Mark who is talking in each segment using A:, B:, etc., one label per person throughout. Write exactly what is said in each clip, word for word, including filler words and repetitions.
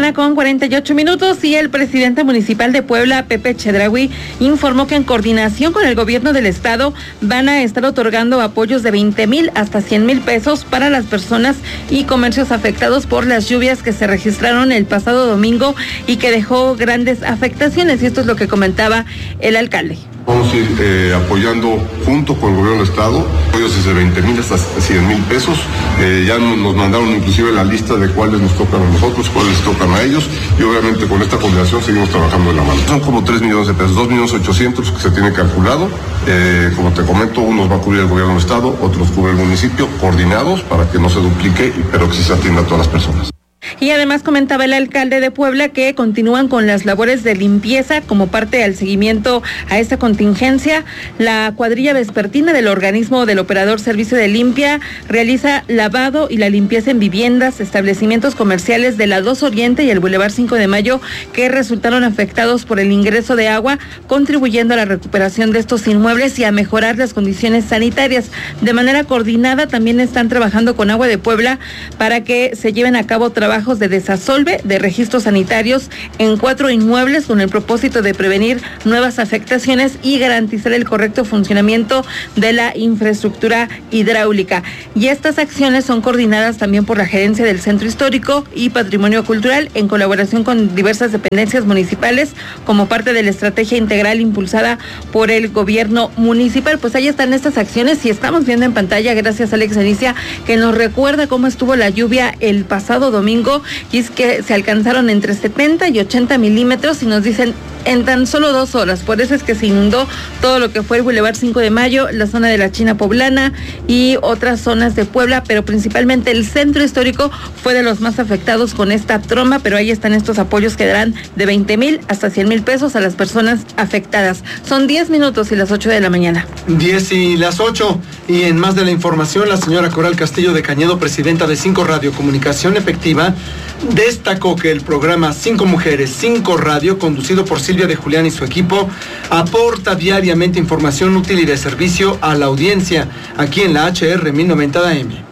A: mañana con cuarenta y ocho minutos y el presidente municipal de Puebla, Pepe Chedraui, informó que en coordinación con el gobierno del estado van a estar otorgando apoyos de veinte mil hasta cien mil pesos para las personas y comercios afectados por las lluvias que se registraron el pasado domingo y que dejó grandes afectaciones, y esto es lo que comentaba el alcalde.
B: Vamos a ir eh, apoyando junto con el gobierno del estado, apoyos desde veinte mil hasta cien mil pesos. Eh, ya nos mandaron inclusive la lista de cuáles nos tocan a nosotros, cuáles les tocan a ellos, y obviamente con esta combinación seguimos trabajando en la mano. Son como tres millones de pesos, dos millones ochocientos que se tiene calculado. Eh, como te comento, unos va a cubrir el gobierno del estado, otros cubre el municipio, coordinados para que no se duplique, pero que sí se atienda a todas las personas.
A: Y además comentaba el alcalde de Puebla que continúan con las labores de limpieza como parte del seguimiento a esta contingencia. La cuadrilla vespertina del organismo del operador Servicio de Limpia realiza lavado y la limpieza en viviendas, establecimientos comerciales de la dos Oriente y el Boulevard cinco de Mayo que resultaron afectados por el ingreso de agua, contribuyendo a la recuperación de estos inmuebles y a mejorar las condiciones sanitarias. De manera coordinada también están trabajando con Agua de Puebla para que se lleven a cabo trabajos de desasolve de registros sanitarios en cuatro inmuebles con el propósito de prevenir nuevas afectaciones y garantizar el correcto funcionamiento de la infraestructura hidráulica. Y estas acciones son coordinadas también por la Gerencia del Centro Histórico y Patrimonio Cultural en colaboración con diversas dependencias municipales como parte de la estrategia integral impulsada por el gobierno municipal. Pues ahí están estas acciones y estamos viendo en pantalla, gracias a Alex Anicia, que nos recuerda cómo estuvo la lluvia el pasado domingo, y es que se alcanzaron entre setenta y ochenta milímetros y nos dicen en tan solo dos horas. Por eso es que se inundó todo lo que fue el Boulevard cinco de Mayo, la zona de la China Poblana y otras zonas de Puebla, pero principalmente el centro histórico fue de los más afectados con esta tromba, pero ahí están estos apoyos que darán de veinte mil hasta cien mil pesos a las personas afectadas. Son diez minutos y las ocho de la mañana.
C: diez y las ocho, y en más de la información, la señora Coral Castillo de Cañedo, presidenta de Cinco Radio Comunicación Efectiva, destacó que el programa Cinco Mujeres, Cinco Radio, conducido por Silvia de Julián y su equipo, aporta diariamente información útil y de servicio a la audiencia, aquí en la H R mil noventa A M.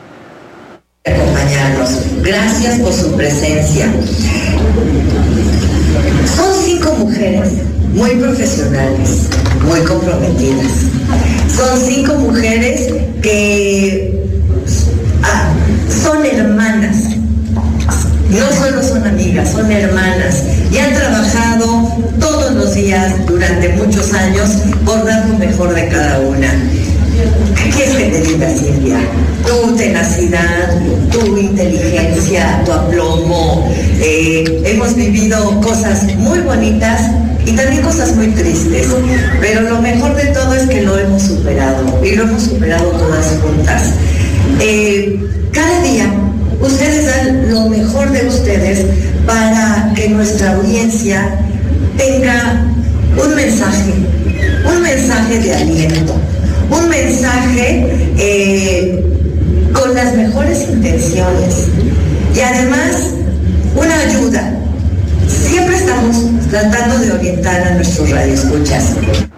D: Acompañarnos. Gracias por su presencia. Son cinco mujeres muy profesionales, muy comprometidas. Son cinco mujeres que ah, son hermanas. No solo son amigas, son hermanas y han trabajado todos los días durante muchos años por dar lo mejor de cada una. ¿Qué es que te diga, Silvia? Tu tenacidad, tu inteligencia, tu aplomo. Eh, hemos vivido cosas muy bonitas y también cosas muy tristes, pero lo mejor de todo es que lo hemos superado y lo hemos superado todas juntas. Eh, cada día ustedes dan lo mejor de ustedes para que nuestra audiencia tenga un mensaje, un mensaje de aliento, un mensaje eh, con las mejores intenciones y además una ayuda. Siempre estamos tratando de orientar a nuestros radioescuchas.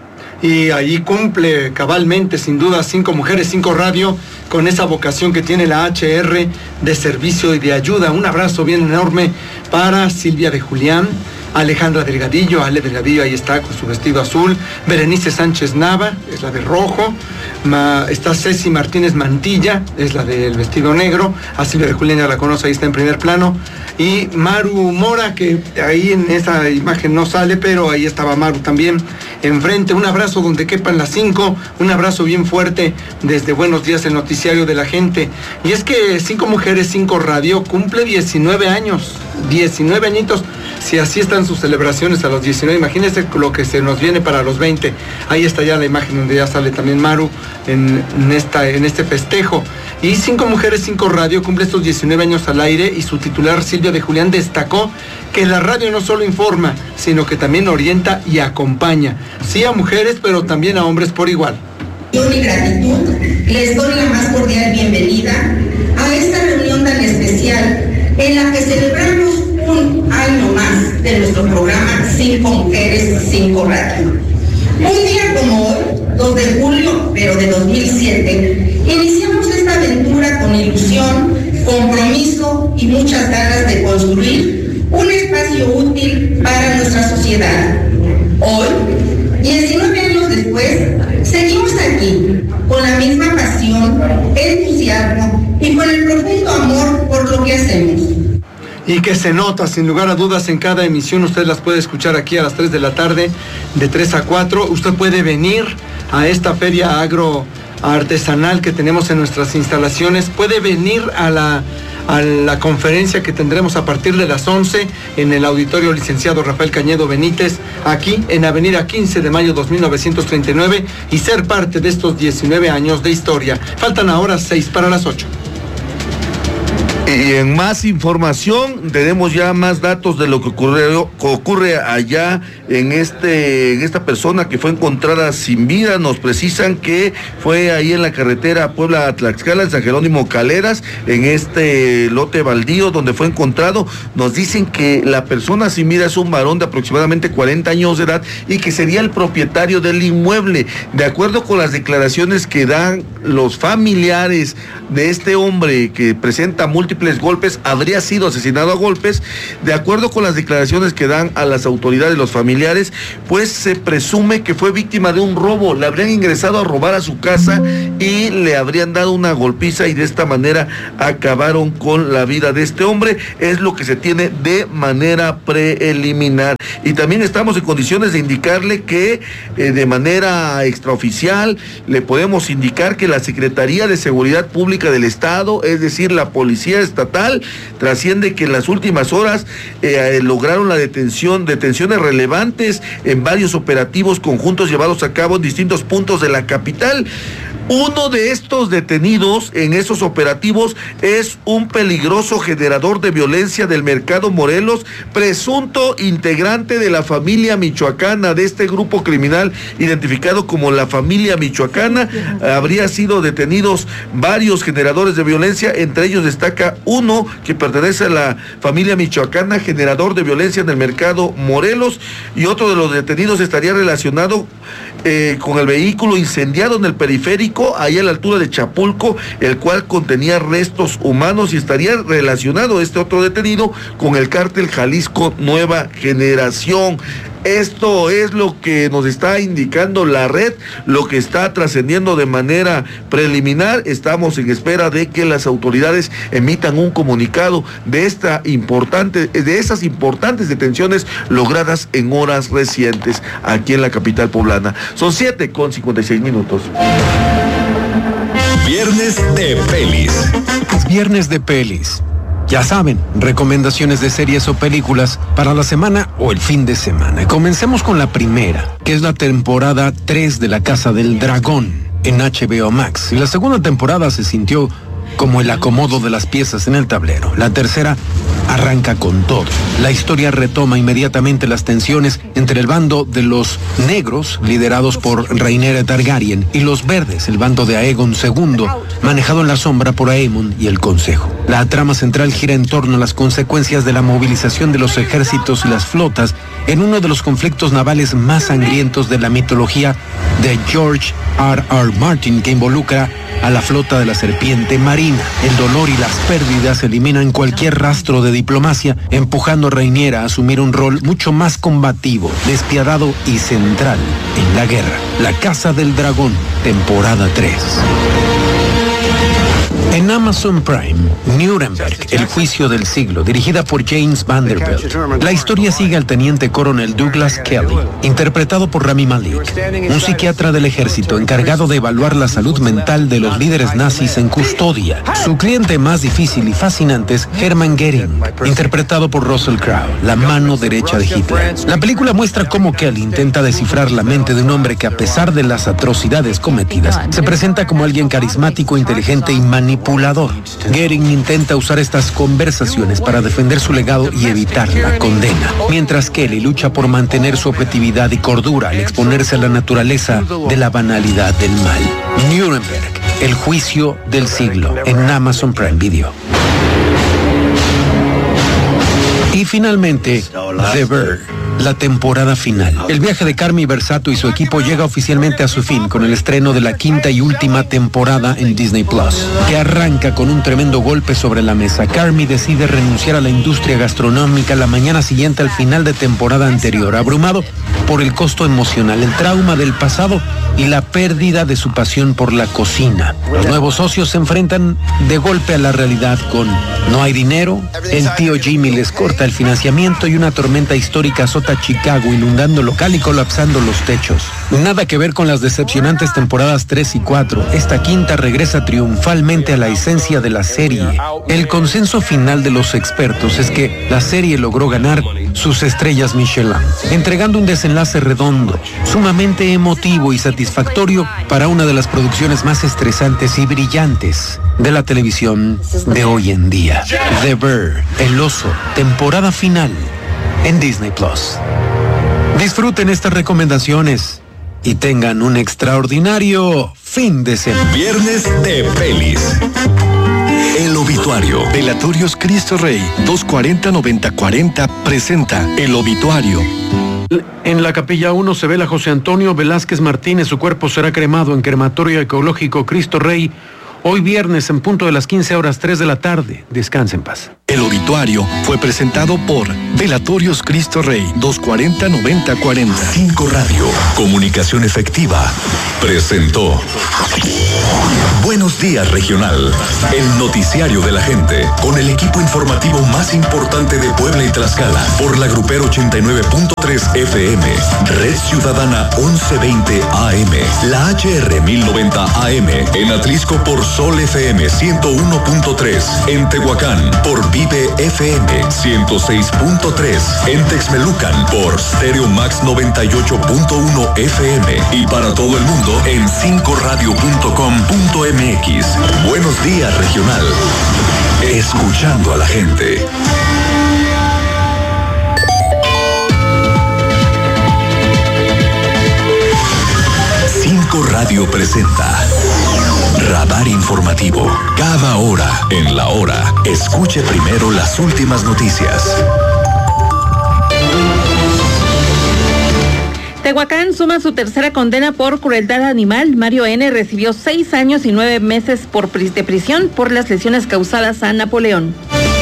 C: Y ahí cumple cabalmente, sin duda, Cinco Mujeres, Cinco Radio, con esa vocación que tiene la H R de servicio y de ayuda. Un abrazo bien enorme para Silvia de Julián, Alejandra Delgadillo, Ale Delgadillo, ahí está con su vestido azul, Berenice Sánchez Nava, es la de rojo, Ma, está Ceci Martínez Mantilla, es la del vestido negro, a Silvia de Julián ya la conoce, ahí está en primer plano, y Maru Mora, que ahí en esa imagen no sale, pero ahí estaba Maru también enfrente. Un abrazo donde quepan las cinco, un abrazo bien fuerte desde Buenos Días, el noticiario de la gente. Y es que Cinco Mujeres, Cinco Radio cumple diecinueve años, diecinueve añitos. Si así están sus celebraciones a los diecinueve, imagínense lo que se nos viene para los veinte. Ahí está ya la imagen donde ya sale también Maru en, en, esta, en este festejo. Y Cinco Mujeres, Cinco Radio cumple estos diecinueve años al aire, y su titular Silvia de Julián destacó que la radio no solo informa, sino que también orienta y acompaña. Sí a mujeres, pero también a hombres por igual.
E: Mi gratitud, les doy la más cordial bienvenida a esta reunión tan especial en la que celebramos un año más de nuestro programa Cinco Mujeres, Cinco Radio. Un día como hoy, dos de julio, pero de dos mil siete, iniciamos esta aventura con ilusión, compromiso y muchas ganas de construir un espacio sociedad. Hoy, diecinueve años después, seguimos aquí, con la misma pasión, entusiasmo y con el profundo amor por lo que hacemos.
C: Y que se nota sin lugar a dudas en cada emisión. Usted las puede escuchar aquí a las tres de la tarde, de tres a cuatro. Usted puede venir a esta feria agroartesanal que tenemos en nuestras instalaciones. Puede venir a la, a la conferencia que tendremos a partir de las once en el auditorio licenciado Rafael Cañedo Benítez, aquí en Avenida quince de mayo dos mil novecientos treinta y nueve, y ser parte de estos diecinueve años de historia. Faltan ahora seis para las ocho.
F: Y en más información tenemos ya más datos de lo que ocurrió, ocurre allá en este en esta persona que fue encontrada sin vida. Nos precisan que fue ahí en la carretera Puebla-Tlaxcala, en San Jerónimo Caleras, en este lote baldío donde fue encontrado. Nos dicen que la persona sin vida es un varón de aproximadamente cuarenta años de edad y que sería el propietario del inmueble. De acuerdo con las declaraciones que dan los familiares de este hombre que presenta múltiples golpes, habría sido asesinado a golpes. De acuerdo con las declaraciones que dan a las autoridades los familiares, pues se presume que fue víctima de un robo. Le habrían ingresado a robar a su casa y le habrían dado una golpiza y de esta manera acabaron con la vida de este hombre. Es lo que se tiene de manera preliminar. Y también estamos en condiciones de indicarle que eh, de manera extraoficial le podemos indicar que la Secretaría de Seguridad Pública del Estado, es decir, la Policía Estatal, trasciende que en las últimas horas eh, lograron la detención, detenciones relevantes en varios operativos conjuntos llevados a cabo en distintos puntos de la capital. Uno de estos detenidos en esos operativos es un peligroso generador de violencia del Mercado Morelos, presunto integrante de la familia michoacana, de este grupo criminal identificado como la familia michoacana. Habría sido detenidos varios generadores de violencia, entre ellos destaca uno que pertenece a la familia michoacana, generador de violencia en el Mercado Morelos, y otro de los detenidos estaría relacionado eh, con el vehículo incendiado en el periférico, ahí a la altura de Chapulco, el cual contenía restos humanos, y estaría relacionado este otro detenido con el cártel Jalisco Nueva Generación. Esto es lo que nos está indicando la red, lo que está trascendiendo de manera preliminar. Estamos en espera de que las autoridades emitan un comunicado de esta importante, de esas importantes detenciones logradas en horas recientes aquí en la capital poblana. Son siete con cincuenta y seis minutos.
G: Viernes de pelis.
H: Es viernes de pelis. Ya saben, recomendaciones de series o películas para la semana o el fin de semana. Comencemos con la primera, que es la temporada tres de La Casa del Dragón en H B O Max. Y la segunda temporada se sintió como el acomodo de las piezas en el tablero. La tercera arranca con todo. La historia retoma inmediatamente las tensiones entre el bando de los negros, liderados por Rhaenyra Targaryen, y los verdes, el bando de Aegon segundo, manejado en la sombra por Aemon y el Consejo. La trama central gira en torno a las consecuencias de la movilización de los ejércitos y las flotas en uno de los conflictos navales más sangrientos de la mitología de George R R Martin, que involucra a la flota de la serpiente marina. El dolor y las pérdidas eliminan cualquier rastro de diplomacia, empujando a Rhaenyra a asumir un rol mucho más combativo, despiadado y central en la guerra. La Casa del Dragón, temporada tres. En Amazon Prime, Nuremberg, el juicio del siglo, dirigida por James Vanderbilt. La historia sigue al teniente coronel Douglas Kelly, interpretado por Rami Malek, un psiquiatra del ejército encargado de evaluar la salud mental de los líderes nazis en custodia. Su cliente más difícil y fascinante es Hermann Goering, interpretado por Russell Crowe, la mano derecha de Hitler. La película muestra cómo Kelly intenta descifrar la mente de un hombre que, a pesar de las atrocidades cometidas, se presenta como alguien carismático, inteligente y manipulador. Goering intenta usar estas conversaciones para defender su legado y evitar la condena, mientras Kelly lucha por mantener su objetividad y cordura al exponerse a la naturaleza de la banalidad del mal. Nuremberg, el juicio del siglo, en Amazon Prime Video. Y finalmente, The Bear, la temporada final. El viaje de Carmi Versato y su equipo llega oficialmente a su fin con el estreno de la quinta y última temporada en Disney Plus, que arranca con un tremendo golpe sobre la mesa. Carmi decide renunciar a la industria gastronómica la mañana siguiente al final de temporada anterior, abrumado por el costo emocional, el trauma del pasado y la pérdida de su pasión por la cocina. Los nuevos socios se enfrentan de golpe a la realidad con no hay dinero, el tío Jimmy les corta el financiamiento y una tormenta histórica azota Chicago, inundando local y colapsando los techos. Nada que ver con las decepcionantes temporadas tres y cuatro. Esta quinta regresa triunfalmente a la esencia de la serie. El consenso final de los expertos es que la serie logró ganar sus estrellas Michelin, entregando un desenlace redondo, sumamente emotivo y satisfactorio para una de las producciones más estresantes y brillantes de la televisión de hoy en día. The Bear, El Oso, temporada final en Disney Plus. Disfruten estas recomendaciones y tengan un extraordinario fin de semana.
G: Viernes de Pelis. El obituario.
I: Velatorios Cristo Rey doscientos cuarenta noventa cuarenta presenta El obituario.
H: En la capilla uno se vela José Antonio Velázquez Martínez. Su cuerpo será cremado en crematorio ecológico Cristo Rey hoy viernes en punto de las quince horas tres de la tarde. Descanse en paz.
I: El obituario fue presentado por Velatorios Cristo Rey doscientos cuarenta noventa cuarenta.
G: Cinco Radio, comunicación efectiva, presentó Buenos Días Regional, el noticiario de la gente, con el equipo informativo más importante de Puebla y Tlaxcala, por la Grupero ochenta y nueve punto tres F M, Red Ciudadana once veinte A M, la H R mil noventa A M, en Atlisco por Sol F M ciento uno punto tres, en Tehuacán por Vive F M ciento seis punto tres, en Texmelucan por Stereo Max noventa y ocho punto uno F M y para todo el mundo en cinco radio punto com punto m x. Buenos Días Regional. Escuchando a la gente. cinco Radio presenta Radar Informativo. Cada hora en la hora, escuche primero las últimas noticias.
A: Tehuacán suma su tercera condena por crueldad animal. Mario N. recibió seis años y nueve meses por de prisión por las lesiones causadas a Napoleón.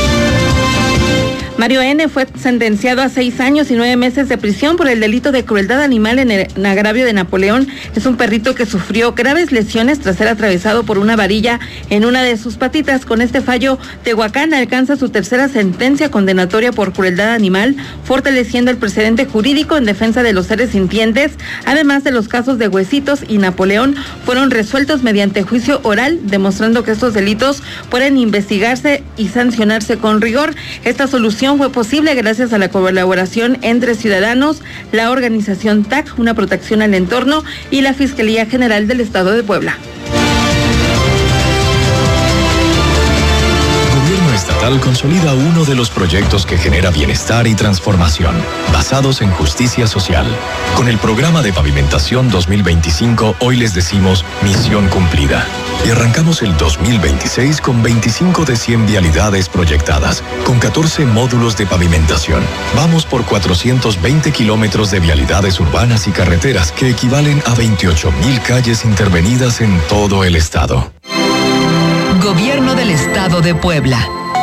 A: Mario N. fue sentenciado a seis años y nueve meses de prisión por el delito de crueldad animal en, el, en agravio de Napoleón. Es un perrito que sufrió graves lesiones tras ser atravesado por una varilla en una de sus patitas. Con este fallo, Tehuacán alcanza su tercera sentencia condenatoria por crueldad animal, fortaleciendo el precedente jurídico en defensa de los seres sintientes. Además de los casos de Huesitos y Napoleón, fueron resueltos mediante juicio oral, demostrando que estos delitos pueden investigarse y sancionarse con rigor. Esta solución fue posible gracias a la colaboración entre ciudadanos, la organización T A C, una protección al entorno, y la Fiscalía General del Estado de Puebla.
J: Gobierno estatal consolida uno de los proyectos que genera bienestar y transformación, basados en justicia social. Con el programa de pavimentación dos mil veinticinco, hoy les decimos misión cumplida. Y arrancamos el dos mil veintiséis con veinticinco de cien vialidades proyectadas, con catorce módulos de pavimentación. Vamos por cuatrocientos veinte kilómetros de vialidades urbanas y carreteras, que equivalen a veintiocho mil calles intervenidas en todo el estado.
K: Gobierno del Estado de Puebla.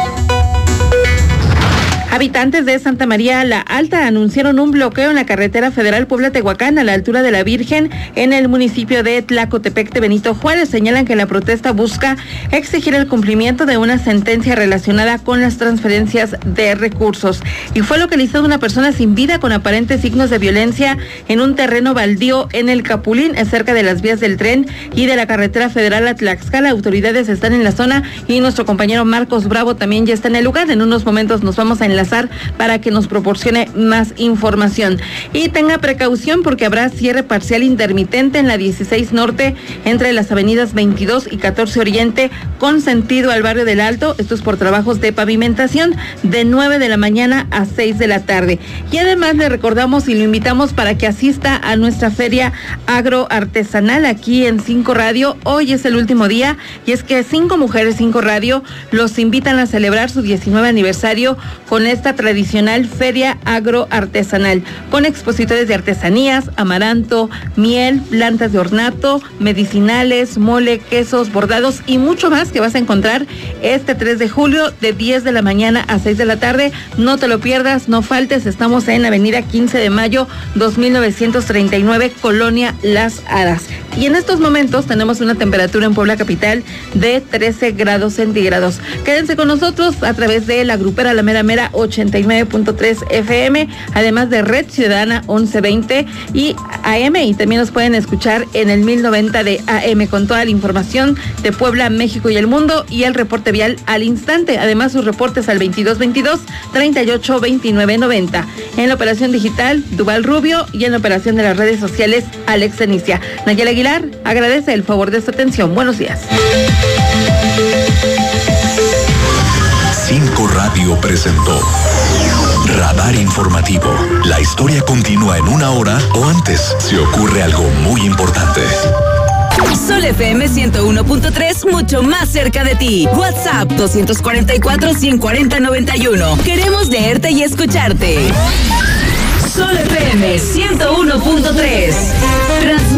A: Habitantes de Santa María la Alta anunciaron un bloqueo en la carretera federal Puebla-Tehuacán a la altura de la Virgen en el municipio de Tlacotepec de Benito Juárez. Señalan que la protesta busca exigir el cumplimiento de una sentencia relacionada con las transferencias de recursos. Y fue localizada una persona sin vida con aparentes signos de violencia en un terreno baldío en el Capulín, cerca de las vías del tren y de la carretera federal a Tlaxcala. Autoridades están en la zona y nuestro compañero Marcos Bravo también ya está en el lugar. En unos momentos nos vamos a enlazar para que nos proporcione más información. Y tenga precaución porque habrá cierre parcial intermitente en la dieciséis Norte entre las avenidas veintidós y catorce Oriente con sentido al barrio del Alto. Esto es por trabajos de pavimentación de nueve de la mañana a seis de la tarde. Y además le recordamos y lo invitamos para que asista a nuestra feria agroartesanal aquí en cinco Radio. Hoy es el último día y es que cinco Mujeres, cinco Radio los invitan a celebrar su diecinueve aniversario con esta tradicional feria agroartesanal con expositores de artesanías, amaranto, miel, plantas de ornato, medicinales, mole, quesos, bordados y mucho más que vas a encontrar este tres de julio de diez de la mañana a seis de la tarde. No te lo pierdas, no faltes. Estamos en Avenida quince de mayo, dos mil novecientos treinta y nueve, Colonia Las Hadas. Y en estos momentos tenemos una temperatura en Puebla capital de trece grados centígrados. Quédense con nosotros a través de la grupera La Mera Mera ochenta y nueve punto tres F M, además de Red Ciudadana once veinte y A M, y también nos pueden escuchar en el mil noventa de A M con toda la información de Puebla, México y el mundo y el reporte vial al instante. Además, sus reportes al veintidós veintidós, treinta y ocho veintinueve noventa. En la operación digital, Duval Rubio, y en la operación de las redes sociales, Alex Cenicia. Nayela Aguilar agradece el favor de su atención. Buenos días.
G: Cinco Radio presentó Radar Informativo. La historia continúa en una hora o antes si ocurre algo muy importante.
K: Sol F M ciento uno punto tres, mucho más cerca de ti. WhatsApp dos cuatro cuatro, uno cuatro cero, nueve uno. Queremos leerte y escucharte. Sol F M ciento uno punto tres.